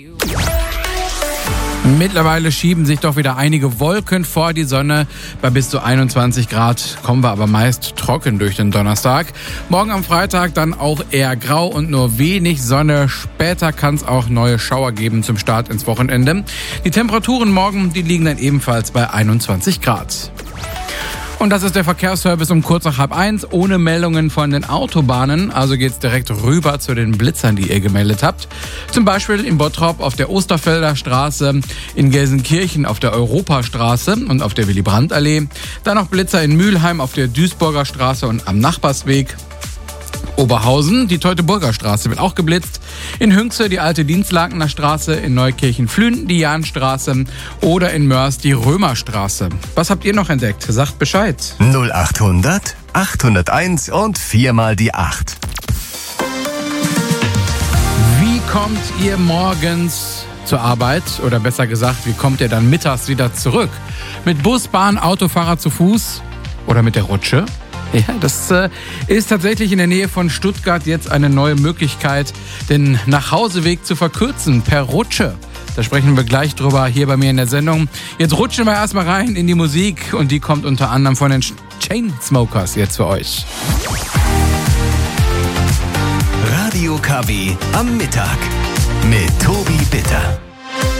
Mittlerweile schieben sich doch wieder einige Wolken vor die Sonne. Bei bis zu 21 Grad kommen wir aber meist trocken durch den Donnerstag. Morgen am Freitag dann auch eher grau und nur wenig Sonne. Später kann es auch neue Schauer geben zum Start ins Wochenende. Die Temperaturen morgen, die liegen dann ebenfalls bei 21 Grad. Und das ist der Verkehrsservice um kurz nach 12:30, ohne Meldungen von den Autobahnen. Also geht's direkt rüber zu den Blitzern, die ihr gemeldet habt. Zum Beispiel in Bottrop auf der Osterfelder Straße, in Gelsenkirchen auf der Europastraße und auf der Willy-Brandt-Allee. Dann noch Blitzer in Mülheim auf der Duisburger Straße und am Nachbarsweg. Oberhausen, die Teutoburger Straße wird auch geblitzt. In Hünxe die alte Dienstlakener Straße, in Neukirchen-Flühen die Jahnstraße oder in Mörs die Römerstraße. Was habt ihr noch entdeckt? Sagt Bescheid. 0800 801 und 4 mal die 8. Wie kommt ihr morgens zur Arbeit? Oder besser gesagt, wie kommt ihr dann mittags wieder zurück? Mit Bus, Bahn, Autofahrer zu Fuß oder mit der Rutsche? Ja, das ist tatsächlich in der Nähe von Stuttgart jetzt eine neue Möglichkeit, den Nachhauseweg zu verkürzen per Rutsche. Da sprechen wir gleich drüber hier bei mir in der Sendung. Jetzt rutschen wir erstmal rein in die Musik und die kommt unter anderem von den Chainsmokers jetzt für euch. Radio KW am Mittag mit Tobi Bitter.